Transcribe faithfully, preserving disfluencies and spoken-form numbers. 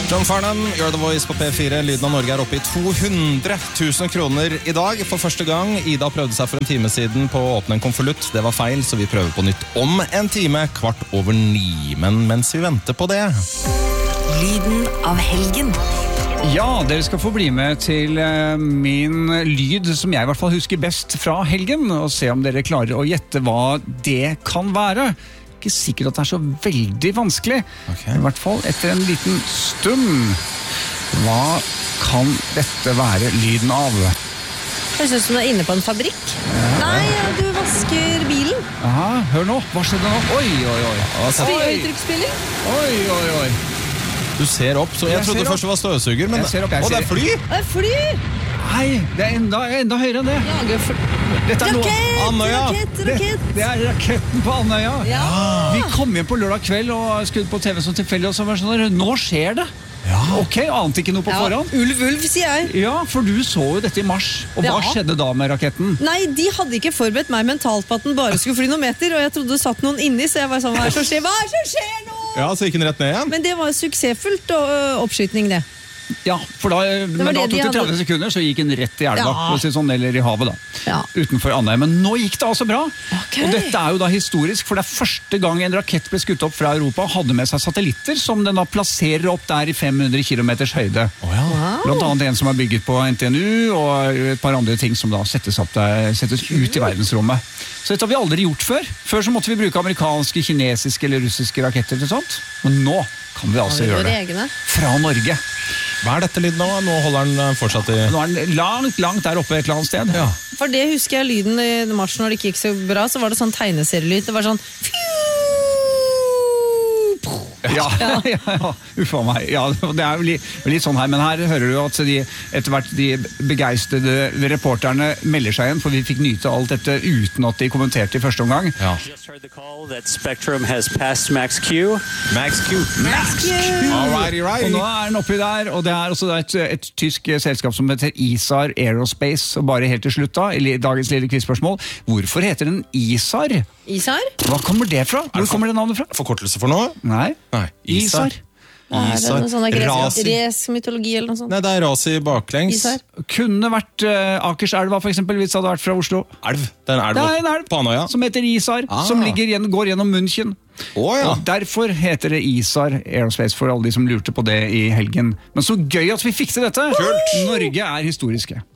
John Farnham, You're the Voice på P fire. Lyden av Norge er oppe i to hundre tusen kroner i dag. For første gang. Ida prøvde seg for en time siden på å åpne en konvolutt. Det var feil, så vi prøver på nytt om en time, kvart over ni. Men mens vi venter på det... Lyden av helgen. Ja, dere skal få bli med til uh, min lyd, som jeg i hvert fall husker best fra helgen, og se om dere klarer å gjette hva det kan være. Ikke sikkert at det er så veldig vanskelig. Okay. I hvert fall etter en liten stund. Hva kan dette være lyden av? Jeg synes du er inne på en fabrikk. Ja. Nei, du vasker bilen. Aha, hør nå. Hva skjedde nå? Oi, oi, oi. Høytrykksspiller. Oi, oi, oi. Du ser opp, så jeg, jeg trodde først det var støvsuger, men... Jeg ser opp, jeg Å, det er fly! Det er fly! Nei, det er enda, enda høyere enn det. Dette er rakett, Andøya. rakett, rakett. Det, det er raketten på Andøya. Ja. Vi kom inn på lørdag kveld og skudde på T V som tilfeldig, og så var det sånn, nå skjer det. Ja. Ok, ante ikke noe på Ja, forhånd. ulv, ulv, sier jeg. Ja, for du så jo dette i mars. Og hva Ja. skjedde da med raketten? Nei, de hadde ikke forberedt meg mentalt på at den bare skulle fly noen meter, og jeg trodde det satt noen inni, så jeg var sånn, hva er det som skjer? Hva er det som skjer nå? Ja, så gikk den rett ned igjen. Men det var suksessfullt og ø, oppskytning, det. Ja, for da, men da det de tok det hadde- tretti sekunder, så gikk den rett i elva, Ja. for å si sånn, eller i havet da. Ja. Utenfor Andøya. Men nå gikk det altså bra. Ok. Og dette er jo da historisk, for det er første gang en rakett ble skutt opp fra Europa, hadde med seg satellitter, som den da plasserer opp der i fem hundre kilometers høyde. Å ja. Blant annet en som er bygget på N T N U, og et par andre ting som da settes, opp der, settes ut i verdensrommet. Så dette har vi aldri gjort før. Før så måtte vi bruke amerikanske, kinesiske eller russiske raketter til sånt. Men nå kan vi altså gjøre det. Egne. Fra Norge. Hva er dette lyden nå? Nå holder den fortsatt i... Nå er den langt, langt der oppe et eller annet sted. Ja. For det husker jeg lyden i mars når det ikke gikk så bra, så var det sånn tegneserielyd. Det var sånn... Ja, ja, ja, uffa meg. Ja, det er jo litt, litt sånn her, men her hører du at de, etter hvert de begeistrede reporterne melder seg igjen, for vi fikk nyte alt dette uten at de kommenterte i første omgang. Ja. Just heard the call that Spectrum has passed Max Q. Max Q. Max Q! Alrighty, Og right. nå er den oppi der, og det er også et, et tysk selskap som heter ISAR Aerospace, og bare helt til slutt da, i dagens lille quizspørsmål, hvorfor heter den ISAR? Isar? Hva kommer det fra? Hvor kommer det navnet fra? Forkortelse for noe? Nei, Nei. ISAR. Er det noe sånn gresk, Rasi. gresk mytologi eller noe sånt? Nei, det er rasi baklengs. Isar? Kunne vært uh, Akerselva for eksempel, hvis det hadde vært fra Oslo. Elv. Det er en elv, Det er en elv på Andøya. som heter Isar, Ah. som ligger gjennom, går gjennom München. Å ja. Og derfor heter det ISAR Aerospace, for alle de som lurte på det i helgen. Men så gøy at vi fikk til dette! Kult. Norge er historiske.